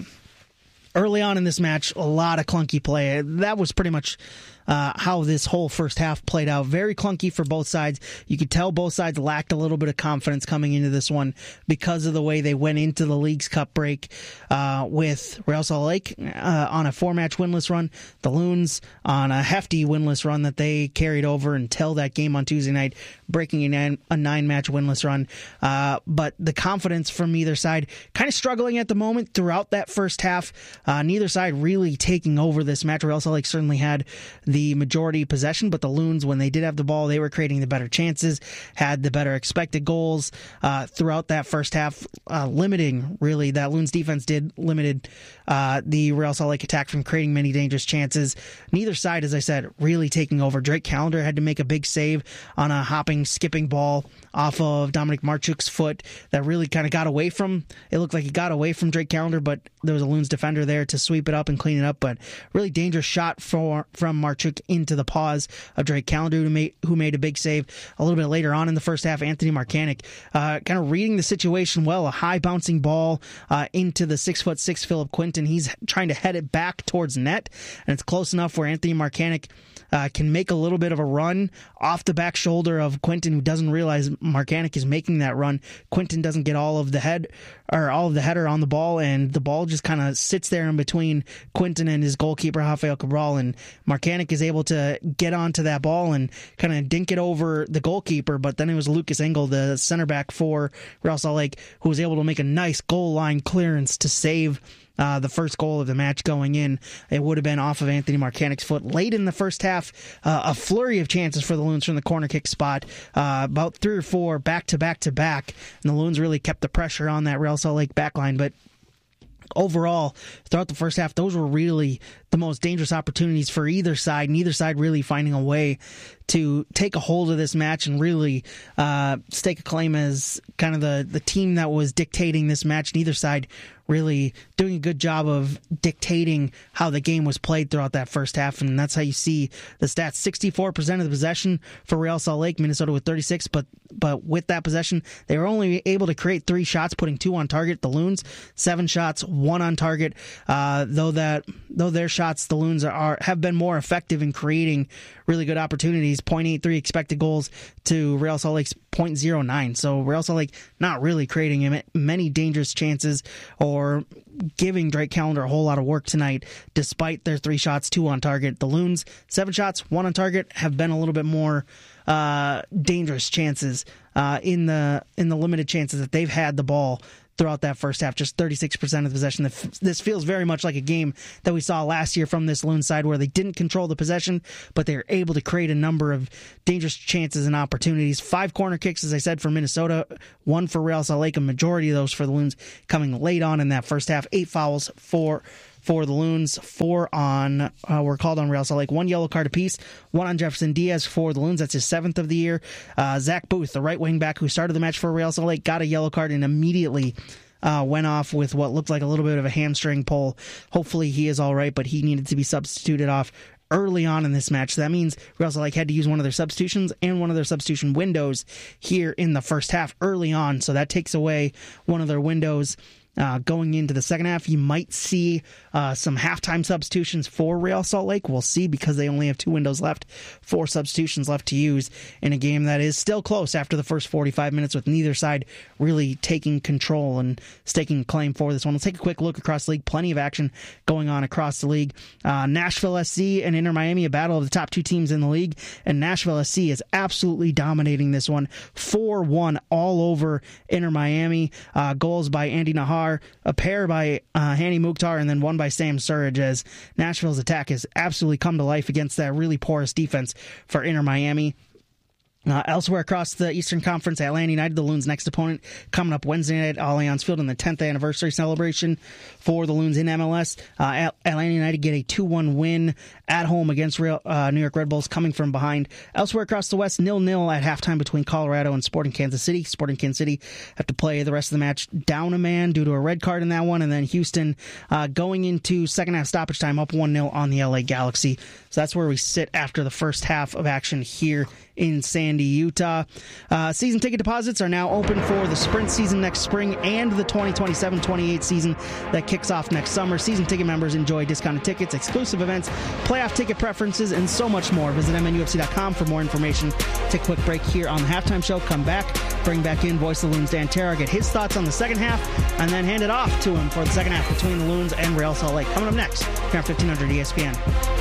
early on in this match, a lot of clunky play. That was pretty much Uh, how this whole first half played out. Very clunky for both sides. You could tell both sides lacked a little bit of confidence coming into this one because of the way they went into the Leagues Cup break uh, with Real Salt Lake uh, on a four-match winless run, the Loons on a hefty winless run that they carried over until that game on Tuesday night, breaking a, nine, a nine-match winless run. Uh, but the confidence from either side kind of struggling at the moment throughout that first half. Uh, neither side really taking over this match. Real Salt Lake certainly had the majority possession, but the Loons, when they did have the ball, they were creating the better chances, had the better expected goals uh, throughout that first half, uh, limiting, really, that Loons defense did limited uh, the Real Salt Lake attack from creating many dangerous chances. Neither side, as I said, really taking over. Drake Callender had to make a big save on a hopping, skipping ball off of Dominic Marchuk's foot that really kind of got away from, it looked like he got away from Drake Callender, but there was a Loons defender there to sweep it up and clean it up, but really dangerous shot for from Marchuk into the paws of Drake Callender, who made, who made a big save. A little bit later on in the first half, Anthony Markanek uh, kind of reading the situation well, a high bouncing ball uh, into the six foot six Philip Quinton. He's trying to head it back towards net, and it's close enough where Anthony Markanek Uh, can make a little bit of a run off the back shoulder of Quinton, who doesn't realize Markanek is making that run. Quinton doesn't get all of the head or all of the header on the ball, and the ball just kind of sits there in between Quinton and his goalkeeper Rafael Cabral, and Markanek is able to get onto that ball and kind of dink it over the goalkeeper. But then it was Lucas Engel, the center back for Real Salt Lake, who was able to make a nice goal line clearance to save Uh, the first goal of the match going in. It would have been off of Anthony Markanek's foot. Late in the first half, uh, a flurry of chances for the Loons from the corner kick spot. Uh, about three or four back to back to back. And the Loons really kept the pressure on that Real Salt Lake backline. But overall, throughout the first half, those were really the most dangerous opportunities for either side. Neither side really finding a way to take a hold of this match and really uh, stake a claim as kind of the, the team that was dictating this match. Neither side really doing a good job of dictating how the game was played throughout that first half, and that's how you see the stats. sixty-four percent of the possession for Real Salt Lake, Minnesota with thirty-six, but but with that possession, they were only able to create three shots, putting two on target. The Loons, seven shots, one on target, uh, though that though their shots, the Loons are have been more effective in creating really good opportunities. point eight three expected goals to Real Salt Lake's point oh nine. So Real Salt Lake not really creating many dangerous chances or giving Drake Callender a whole lot of work tonight, despite their three shots, two on target. The Loons, seven shots, one on target, have been a little bit more uh, dangerous chances uh, in the in the limited chances that they've had the ball throughout that first half, just thirty-six percent of the possession. This feels very much like a game that we saw last year from this Loon side, where they didn't control the possession, but they were able to create a number of dangerous chances and opportunities. Five corner kicks, as I said, for Minnesota, one for Real Salt Lake, a majority of those for the Loons coming late on in that first half. Eight fouls for For the Loons, four on uh, were called on Real Salt Lake. One yellow card apiece, one on Jefferson Diaz for the Loons. That's his seventh of the year. Uh, Zach Booth, the right wing back who started the match for Real Salt Lake, got a yellow card and immediately uh, went off with what looked like a little bit of a hamstring pull. Hopefully he is all right, but he needed to be substituted off early on in this match. So that means Real Salt Lake had to use one of their substitutions and one of their substitution windows here in the first half early on. So that takes away one of their windows. Uh, going into the second half, you might see uh, some halftime substitutions for Real Salt Lake. We'll see, because they only have two windows left, four substitutions left to use in a game that is still close after the first forty-five minutes, with neither side really taking control and staking claim for this one. We'll take a quick look across the league. Plenty of action going on across the league. Uh, Nashville S C and Inter Miami, a battle of the top two teams in the league, and Nashville S C is absolutely dominating this one. four one all over Inter Miami. Uh, goals by Andy Nahar, a pair by uh, Hani Mukhtar, and then one by Sam Surridge, as Nashville's attack has absolutely come to life against that really porous defense for Inter Miami. Uh, elsewhere across the Eastern Conference, Atlanta United, the Loons' next opponent, coming up Wednesday night at Allianz Field in the tenth anniversary celebration for the Loons in M L S. Uh, Atlanta United get a two one win at home against Real, uh, New York Red Bulls, coming from behind. Elsewhere across the West, nil nil at halftime between Colorado and Sporting Kansas City. Sporting Kansas City have to play the rest of the match down a man due to a red card in that one, and then Houston uh, going into second half stoppage time up one nil on the L A Galaxy. So that's where we sit after the first half of action here in Sandy, Utah. Uh, season ticket deposits are now open for the sprint season next spring and the twenty twenty-seven twenty-eight season that kicks off next summer. Season ticket members enjoy discounted tickets, exclusive events, playoff ticket preferences, and so much more. Visit M N U F C dot com for more information. Take a quick break here on the halftime show. Come back, bring back in voice of the Loons Dan Terra, get his thoughts on the second half, and then hand it off to him for the second half between the Loons and Real Salt Lake. Coming up next here on fifteen hundred E S P N.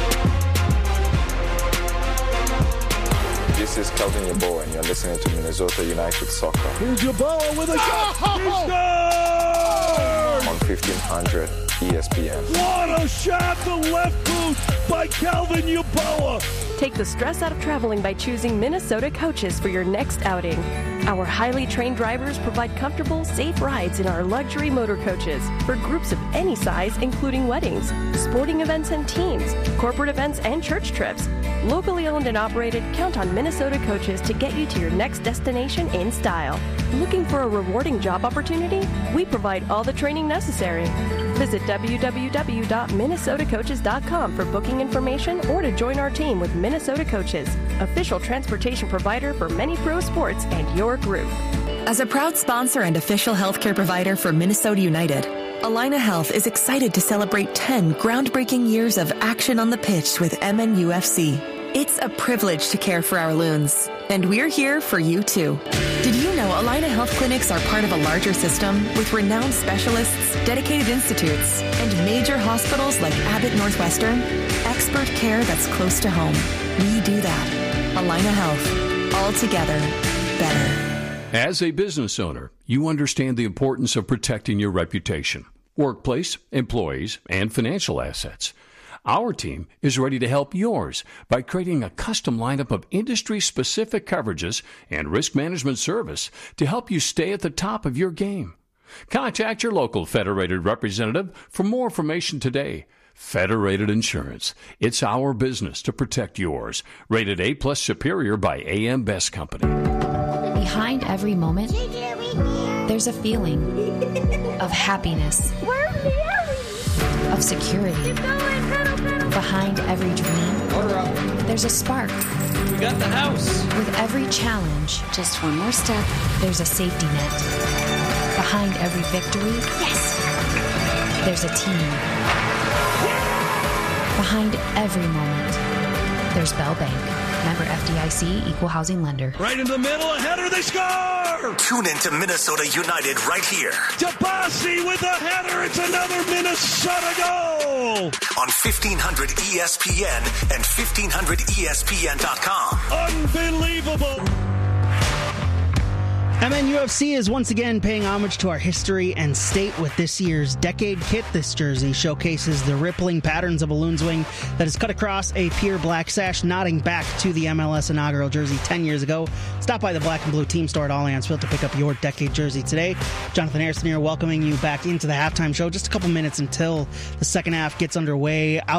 This is Calvin Yeboah, and you're listening to Minnesota United Soccer. Here's Yeboah with a shot. He scored! On fifteen hundred E S P N. What a shot to left boot by Calvin Yeboah. Take the stress out of traveling by choosing Minnesota Coaches for your next outing. Our highly trained drivers provide comfortable, safe rides in our luxury motor coaches for groups of any size, including weddings, sporting events and teams, corporate events and church trips. Locally owned and operated, count on Minnesota Coaches to get you to your next destination in style. Looking for a rewarding job opportunity? We provide all the training necessary. Visit w w w dot minnesota coaches dot com for booking information or to join our team with Minnesota Coaches, official transportation provider for many pro sports and your group. As a proud sponsor and official healthcare provider for Minnesota United, Allina Health is excited to celebrate ten groundbreaking years of action on the pitch with M N U F C. It's a privilege to care for our Loons, and we're here for you too. Did you know Allina Health Clinics are part of a larger system with renowned specialists, dedicated institutes, and major hospitals like Abbott Northwestern? Expert care that's close to home. We do that. Allina Health. All together, better. As a business owner, you understand the importance of protecting your reputation, workplace, employees, and financial assets. Our team is ready to help yours by creating a custom lineup of industry-specific coverages and risk management service to help you stay at the top of your game. Contact your local Federated representative for more information today. Federated Insurance. It's our business to protect yours. Rated A plus Superior by A M Best Company. Behind every moment, there's a feeling of happiness, of security. Behind every dream, there's a spark. We got the house. With every challenge, just one more step, there's a safety net. Behind every victory, yes, there's a team. Behind every moment, there's Bell Bank. Member F D I C, Equal Housing Lender. Right in the middle, a header, they score! Tune into Minnesota United right here. Tabasi with a header, it's another Minnesota goal! On fifteen hundred E S P N and fifteen hundred E S P N dot com. Unbelievable! M N U F C is once again paying homage to our history and state with this year's Decade Kit. This jersey showcases the rippling patterns of a loon's wing that is cut across a pure black sash, nodding back to the M L S inaugural jersey ten years ago. Stop by the Black and Blue team store at Allianz Field to pick up your Decade jersey today. Jonathan Harrison here, welcoming you back into the halftime show. Just a couple minutes until the second half gets underway. Out